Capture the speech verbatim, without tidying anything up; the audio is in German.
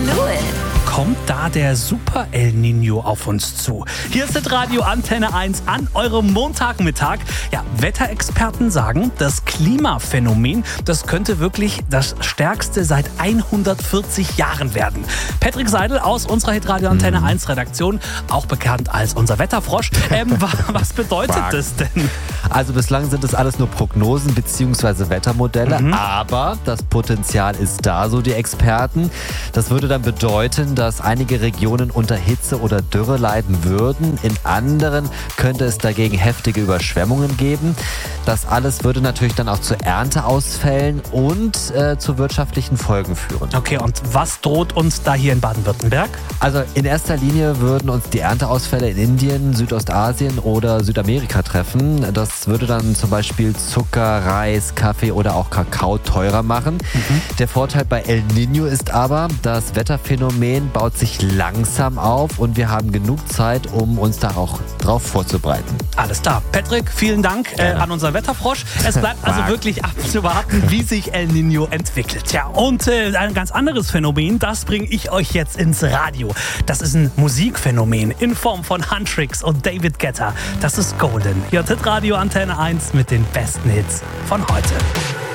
can do it. Kommt da der Super El Niño auf uns zu? Hier ist Radio Antenne eins an eurem Montagmittag. Ja, Wetterexperten sagen, das Klimaphänomen, das könnte wirklich das stärkste seit hundertvierzig Jahren werden. Patrick Seidel aus unserer Radio Antenne eins Redaktion, auch bekannt als unser Wetterfrosch. Ähm, was bedeutet das denn? Also bislang sind es alles nur Prognosen bzw. Wettermodelle, mhm. aber das Potenzial ist da, so die Experten. Das würde dann bedeuten, dass einige Regionen unter Hitze oder Dürre leiden würden. In anderen könnte es dagegen heftige Überschwemmungen geben. Das alles würde natürlich dann auch zu Ernteausfällen und äh, zu wirtschaftlichen Folgen führen. Okay, und was droht uns da hier in Baden-Württemberg? Also in erster Linie würden uns die Ernteausfälle in Indien, Südostasien oder Südamerika treffen. Das würde dann zum Beispiel Zucker, Reis, Kaffee oder auch Kakao teurer machen. Mhm. Der Vorteil bei El Niño ist aber, das Wetterphänomen baut sich langsam auf und wir haben genug Zeit, um uns da auch drauf vorzubereiten. Alles klar. Patrick, vielen Dank äh, an unser Wetterfrosch. Es bleibt also wirklich abzuwarten, wie sich El Niño entwickelt. Ja, und äh, ein ganz anderes Phänomen, das bringe ich euch jetzt ins Radio. Das ist ein Musikphänomen in Form von Huntrix und David Guetta. Das ist Golden. Hier ist Radio Antenne eins mit den besten Hits von heute.